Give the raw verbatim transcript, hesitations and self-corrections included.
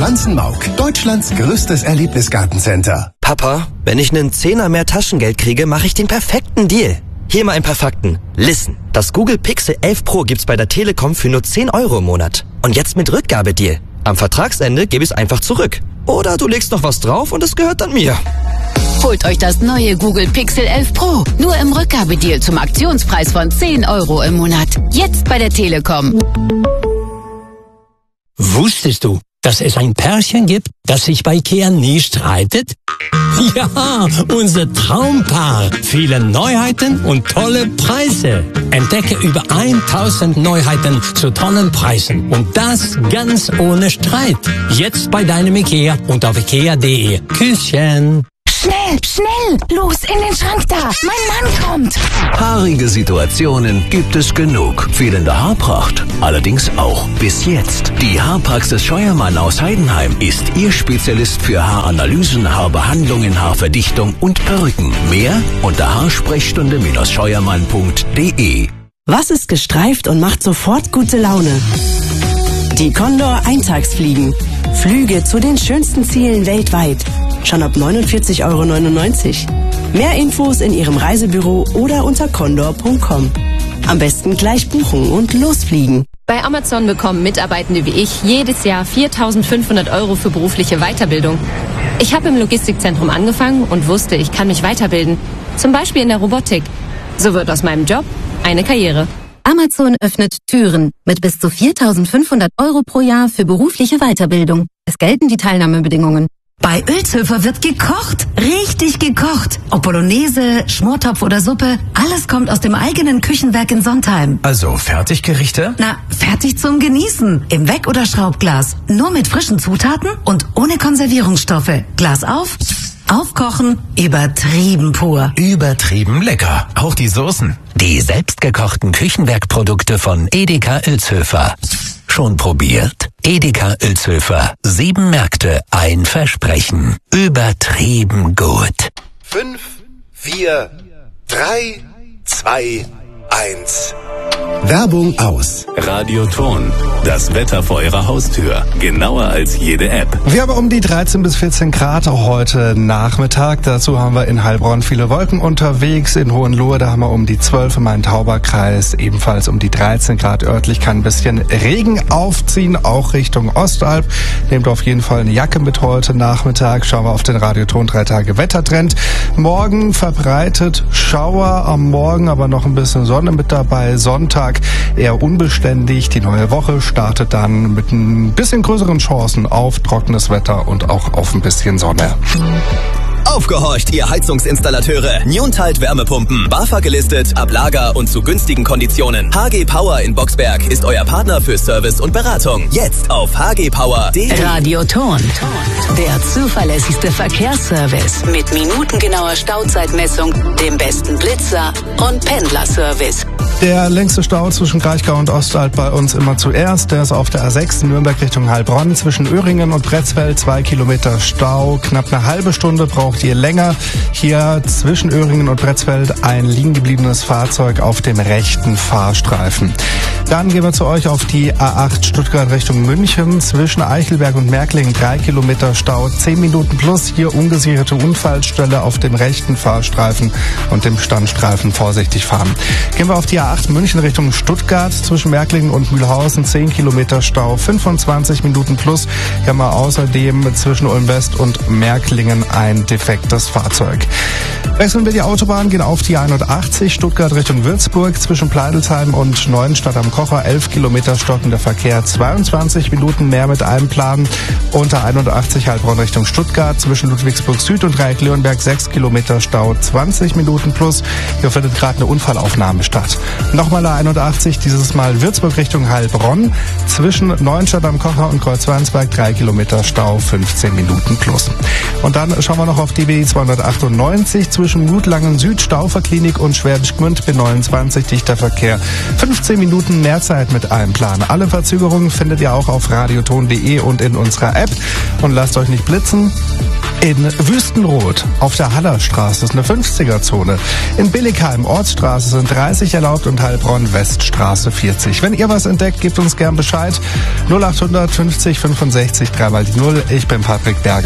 Pflanzenmauk, Deutschlands größtes Erlebnisgartencenter. Papa, wenn ich einen Zehner mehr Taschengeld kriege, mache ich den perfekten Deal. Hier mal ein paar Fakten. Listen, das Google Pixel elf Pro gibt's bei der Telekom für nur zehn Euro im Monat. Und jetzt mit Rückgabedeal. Am Vertragsende gebe ich es einfach zurück. Oder du legst noch was drauf und es gehört dann mir. Holt euch das neue Google Pixel elf Pro. Nur im Rückgabedeal zum Aktionspreis von zehn Euro im Monat. Jetzt bei der Telekom. Wusstest du, dass es ein Pärchen gibt, das sich bei Ikea nie streitet? Ja, unser Traumpaar. Viele Neuheiten und tolle Preise. Entdecke über tausend Neuheiten zu tollen Preisen. Und das ganz ohne Streit. Jetzt bei deinem Ikea und auf ikea punkt de. Küsschen. Schnell, schnell! Los, in den Schrank da! Mein Mann kommt! Haarige Situationen gibt es genug. Fehlende Haarpracht allerdings auch. Bis jetzt. Die Haarpraxis Scheuermann aus Heidenheim ist Ihr Spezialist für Haaranalysen, Haarbehandlungen, Haarverdichtung und Perücken. Mehr unter haarsprechstunde scheuermann punkt de. Was ist gestreift und macht sofort gute Laune? Die Condor Eintagsfliegen. Flüge zu den schönsten Zielen weltweit. Schon ab neunundvierzig Euro neunundneunzig. Mehr Infos in Ihrem Reisebüro oder unter condor punkt com. Am besten gleich buchen und losfliegen. Bei Amazon bekommen Mitarbeitende wie ich jedes Jahr viertausendfünfhundert Euro für berufliche Weiterbildung. Ich habe im Logistikzentrum angefangen und wusste, ich kann mich weiterbilden. Zum Beispiel in der Robotik. So wird aus meinem Job eine Karriere. Amazon öffnet Türen mit bis zu viertausendfünfhundert Euro pro Jahr für berufliche Weiterbildung. Es gelten die Teilnahmebedingungen. Bei Ölzhöfer wird gekocht, richtig gekocht. Ob Bolognese, Schmortopf oder Suppe, alles kommt aus dem eigenen Küchenwerk in Sontheim. Also Fertiggerichte? Na, fertig zum Genießen. Im Weck- oder Schraubglas. Nur mit frischen Zutaten und ohne Konservierungsstoffe. Glas auf, aufkochen, übertrieben pur. Übertrieben lecker. Auch die Soßen. Die selbstgekochten Küchenwerkprodukte von Edeka Ölzhöfer. Schon probiert? Edeka Ölzhöfer. Sieben Märkte, ein Versprechen. Übertrieben gut. Fünf, vier, drei, zwei, eins. Werbung aus. Radioton. Das Wetter vor Ihrer Haustür. Genauer als jede App. Wir haben um die dreizehn bis vierzehn Grad heute Nachmittag. Dazu haben wir in Heilbronn viele Wolken unterwegs. In Hohenlohe, da haben wir um die zwölf, im Main-Tauber-Kreis ebenfalls um die dreizehn Grad. Örtlich kann ein bisschen Regen aufziehen, auch Richtung Ostalb. Nehmt auf jeden Fall eine Jacke mit heute Nachmittag. Schauen wir auf den Radioton drei Tage Wettertrend. Morgen verbreitet Schauer, am Morgen aber noch ein bisschen Sonne mit dabei. Sonntag eher unbeständig. Die neue Woche startet dann mit ein bisschen größeren Chancen auf trockenes Wetter und auch auf ein bisschen Sonne. Aufgehorcht, ihr Heizungsinstallateure. Newntide Wärmepumpen. BAFA gelistet, ab Lager und zu günstigen Konditionen. H G Power in Boxberg ist euer Partner für Service und Beratung. Jetzt auf h g power punkt de. Radioton. Der zuverlässigste Verkehrsservice. Mit minutengenauer Stauzeitmessung, dem besten Blitzer und Pendlerservice. Der längste Stau zwischen Kraichgau und Ostalb bei uns immer zuerst. Der ist auf der A sechs Nürnberg Richtung Heilbronn. Zwischen Öhringen und Pretzfeld zwei Kilometer Stau. Knapp eine halbe Stunde braucht ihr länger. Hier zwischen Öhringen und Pretzfeld ein liegen gebliebenes Fahrzeug auf dem rechten Fahrstreifen. Dann gehen wir zu euch auf die A acht Stuttgart Richtung München. Zwischen Eichelberg und Märklingen drei Kilometer Stau. zehn Minuten plus. Hier ungesicherte Unfallstelle auf dem rechten Fahrstreifen und dem Standstreifen vorsichtig fahren. Gehen wir auf die A acht München Richtung Stuttgart. Zwischen Märklingen und Mühlhausen zehn Kilometer Stau. fünfundzwanzig Minuten plus. Hier haben wir außerdem zwischen Ulm West und Märklingen ein defektes Fahrzeug. Wechseln wir die Autobahn, gehen auf die einundachtzig Stuttgart Richtung Würzburg. Zwischen Pleidelsheim und Neuenstadt am Kocher elf Kilometer stockender Verkehr. zweiundzwanzig Minuten mehr mit einem Plan. Unter einundachtzig Heilbronn Richtung Stuttgart. Zwischen Ludwigsburg Süd und Dreieck-Leonberg sechs Kilometer Stau. zwanzig Minuten plus. Hier findet gerade eine Unfallaufnahme statt. Nochmal A einundachtzig, dieses Mal Würzburg Richtung Heilbronn. Zwischen Neuenstadt am Kocher und Kreuzweinsberg drei Kilometer Stau, fünfzehn Minuten plus. Und dann schauen wir noch auf die B I zweihundertachtundneunzig. Zwischen Mutlangen Süd, Stauferklinik und Schwäbisch Gmünd B neunundzwanzig, dichter Verkehr. fünfzehn Minuten mehr Zeit mit einem Plan. Alle Verzögerungen findet ihr auch auf radioton punkt de und in unserer App. Und lasst euch nicht blitzen. In Wüstenrot auf der Hallerstraße ist eine fünfziger-Zone. In Billigheim Ortsstraße sind dreißig erlaubt und Heilbronn Weststraße vierzig. Wenn ihr was entdeckt, gebt uns gern Bescheid. null acht hundert fünfzig fünfundsechzig, dreimal die Null. Ich bin Patrick Berger.